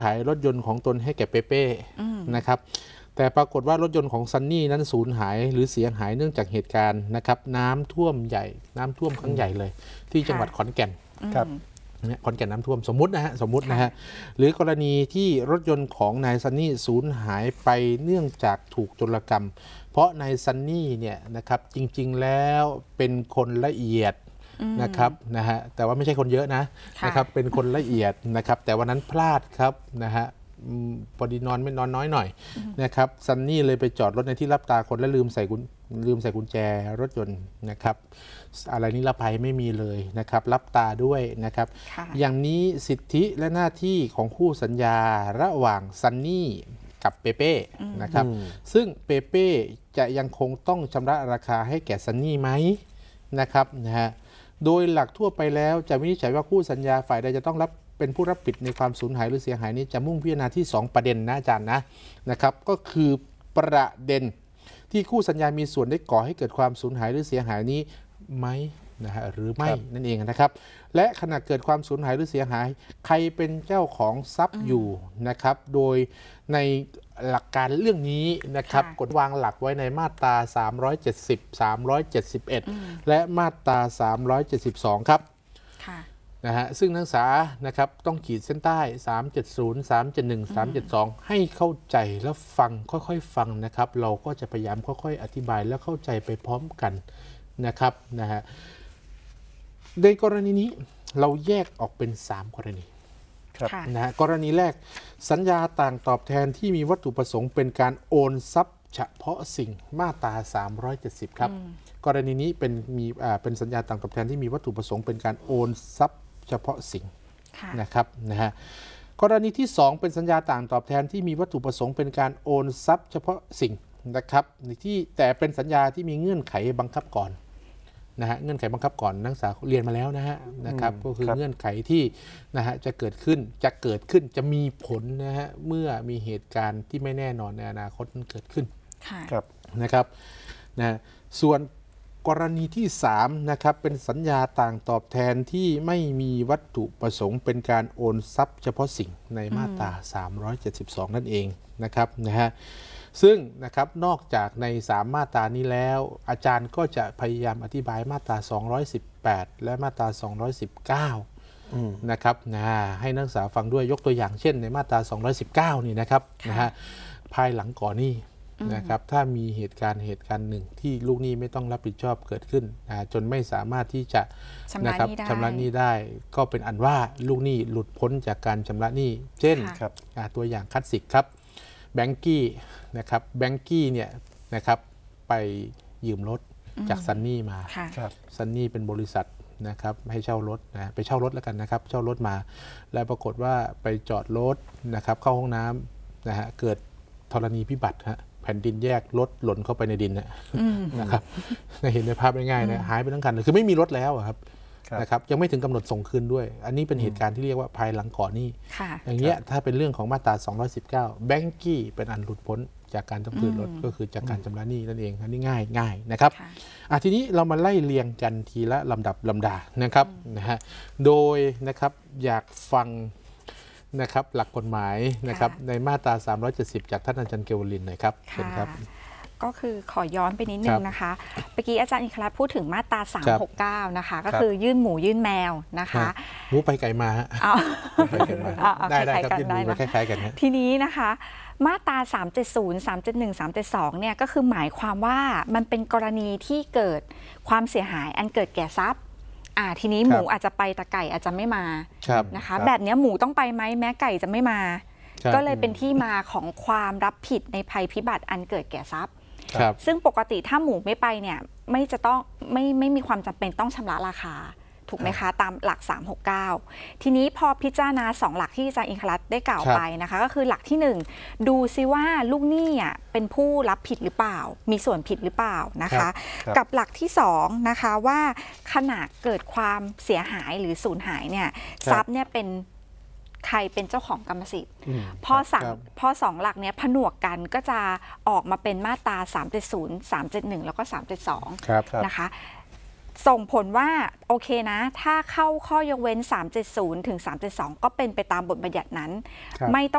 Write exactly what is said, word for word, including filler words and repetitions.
ขายรถยนต์ของตนให้แก่เปเป้นะครับแต่ปรากฏว่ารถยนต์ของซันนี่นั้นสูญหายหรือเสียหายเนื่องจากเหตุการณ์นะครับน้ำท่วมใหญ่น้ำท่วมครั้งใหญ่เลยที่จังหวัดขอนแก่นครับขอนแก่นน้ำท่วมสมมุตินะฮะสมมุตินะฮะหรือกรณีที่รถยนต์ของนายซันนี่สูญหายไปเนื่องจากถูกโจรกรรมเพราะนายซันนี่เนี่ยนะครับจริงๆแล้วเป็นคนละเอียดนะครับนะฮะแต่ว่าไม่ใช่คนเยอะนะนะครับเป็นคนละเอียดนะครับแต่วันนั้นพลาดครับนะฮะพอดีนอนไม่นอนน้อยหน่อยนะครับซันนี่เลยไปจอดรถในที่รับตาคนและลืมใส่กุญลืมใส่กุญแจรถยนต์นะครับอะไรนิรภัยไม่มีเลยนะครับรับตาด้วยนะครับอย่างนี้สิทธิและหน้าที่ของคู่สัญญาระหว่างซันนี่กับเปเป้นะครับซึ่งเปเป้จะยังคงต้องชำระราคาให้แก่ซันนี่ไหมนะครับนะฮะโดยหลักทั่วไปแล้วจะวินิจฉัยว่าคู่สัญญาฝ่ายใดจะต้องรับเป็นผู้รับผิดในความสูญหายหรือเสียหายนี้จะมุ่งพิจารณาที่สองประเด็นนะอาจารย์นะนะครับก็คือประเด็นที่คู่สัญญามีส่วนได้ก่อให้เกิดความสูญหายหรือเสียหายนี้ไหมนะฮะหรือไม่นั่นเองนะครับและขณะเกิดความสูญหายหรือเสียหายใครเป็นเจ้าของทรัพย์อยู่นะครับโดยในหลักการเรื่องนี้นะครับกฎวางหลักไว้ในมาตราสามร้อยเจ็ดสิบ สามร้อยเจ็ดสิบเอ็ดและมาตราสามร้อยเจ็ดสิบสองครับนะฮะซึ่งนักศึกษานะครับต้องขีดเส้นใต้สามเจ็ดศูนย์ สามเจ็ดหนึ่ง สามเจ็ดสองให้เข้าใจแล้วฟังค่อยๆฟังนะครับเราก็จะพยายามค่อยๆอธิบายและเข้าใจไปพร้อมกันนะครับนะฮะในกรณีนี้เราแยกออกเป็นสามกรณีนะฮะกรณีแรกสัญญาต่างตอบแทนที่มีวัตถุประสงค์เป็นการโอนทรัพย์เฉพาะสิ่งมาตราสามร้อยเจ็ดสิบครับกรณีนี้เป็นมีอ่าเป็นสัญญาต่างตอบแทนที่มีวัตถุประสงค์เป็นการโอนทรัพย์เฉพาะสิ่งนะครับนะฮะกรณีที่สองเป็นสัญญาต่างตอบแทนที่มีวัตถุประสงค์เป็นการโอนทรัพย์เฉพาะสิ่งนะครับที่แต่เป็นสัญญาที่มีเงื่อนไขบังคับก่อนนะฮะเงื่อนไขบังคับก่อนนักศึกษาเรียนมาแล้วนะฮะนะครับก็คือเงื่อนไขที่นะฮะจะเกิดขึ้นจะเกิดขึ้นจะมีผลนะฮะเมื่อมีเหตุการณ์ที่ไม่แน่นอนในอนาคตมันเกิดขึ้นนะครับนะส่วนกรณีที่สามนะครับเป็นสัญญาต่างตอบแทนที่ไม่มีวัตถุประสงค์เป็นการโอนทรัพย์เฉพาะสิ่งในมาตราสามร้อยเจ็ดสิบสองนั่นเองนะครับนะฮะซึ่งนะครับนอกจากในสามมาตรานี้แล้วอาจารย์ก็จะพยายามอธิบายมาตราสองร้อยสิบแปดและมาตราสองร้อยสิบเก้านะครับนะให้นักศึกษาฟังด้วยยกตัวอย่างเช่นในมาตราสองร้อยสิบเก้านี่นะครับนะฮะภายหลังก่อนหนี้นะครับถ้ามีเหตุการณ์เหตุการณ์หนึ่งที่ลูกหนี้ไม่ต้องรับผิดชอบเกิดขึ้นนะจนไม่สามารถที่จะนะครับชำระหนี้ได้ก็เป็นอันว่าลูกหนี้หลุดพ้นจากการชำระหนี้เช่นตัวอย่างคลาสสิกครับแบงกี้นะครับแบงกี้เนี่ยนะครับไปยืมรถจากซันนี่มาซันนี่เป็นบริษัทนะครับให้เช่ารถนะไปเช่ารถแล้วกันนะครับเช่ารถมาแล้วปรากฏว่าไปจอดรถนะครับเข้าห้องน้ำนะฮะเกิดธรณีพิบัติฮะแผ่นดินแยกรถหล่นเข้าไปในดินนะครับเห็นในภาพง่ายๆนะหายไปทั้งคันคือไม่มีรถแล้วครับนะครับยังไม่ถึงกำหนดส่งคืนด้วยอันนี้เป็นเหตุการณ์ที่เรียกว่าภายหลังก่อนหนี้อย่างเงี้ยถ้าเป็นเรื่องของมาตราสองร้อยสิบเก้าแบงกี้เป็นอันหลุดพ้นจากการต้องคืนรถก็คือจากการชำระหนี้นั่นเองอันนี้ง่ายง่ายนะครับอ่ะทีนี้เรามาไล่เรียงกันทีละลำดับลำดานะครับนะฮะโดยนะครับอยากฟังนะครับหลักกฎหมายนะครับในมาตราสามร้อยเจ็ดสิบจากท่านอาจารย์เกวลินหน่อยครับเชิญครับก็คือขอย้อนไปนิดนึงนะคะเมื่อกี้อาจารย์อินคลาพูดถึงมาตราสามหกเก้านะคะก็คือยื่นหมูยื่นแมวนะคะหมูไปไก่มาฮะไปไก่มาได้ได้ครับยื่นหมูมาคล้ายๆกันทีนี้นะคะมาตราสามเจ็ดศูนย์ สามเจ็ดหนึ่ง สามเจ็ดสองเนี่ยก็คือหมายความว่ามันเป็นกรณีที่เกิดความเสียหายอันเกิดแก่ทรัพย์อ่าทีนี้หมูอาจจะไปแต่ไก่อาจจะไม่มานะคะแบบนี้หมูต้องไปไหมแม้ไก่จะไม่มาก็เลยเป็นที่มาของความรับผิดในภัยพิบัติอันเกิดแก่ทรัพย์ซึ่งปกติถ้าหมูไม่ไปเนี่ยไม่จะต้องไม่ไม่มีความจำเป็นต้องชำระราคาถูกไหมคะตามหลักสามหกเก้าทีนี้พอพิจารณาสองหลักที่อาจารย์อินคลัสได้กล่าวไปนะคะก็คือหลักที่หนึ่งดูซิว่าลูกหนี้เป็นผู้รับผิดหรือเปล่ามีส่วนผิดหรือเปล่านะคะกับหลักที่สองนะคะว่าขณะเกิดความเสียหายหรือสูญหายเนี่ยทรัพย์เนี่ยเป็นใครเป็นเจ้าของกรรมสิทธิ์พอสั่งพอสองหลักเนี้ยผนวกกันก็จะออกมาเป็นมาตราสามเจ็ดศูนย์ สามเจ็ดหนึ่งแล้วก็สามเจ็ดสองนะคะส่งผลว่าโอเคนะถ้าเข้าข้อยกเว้นสามเจ็ดศูนย์ถึงสามเจ็ดสองก็เป็นไปตามบทบัญญัตินั้นไม่ต้อง